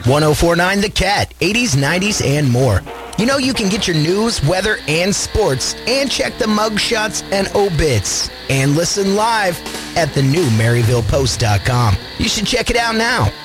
1049 The Cat, 80s, 90s, and more. You know you can get your news, weather, and sports, and check the mugshots and obits, and listen live at the new MaryvillePost.com. You should check it out now.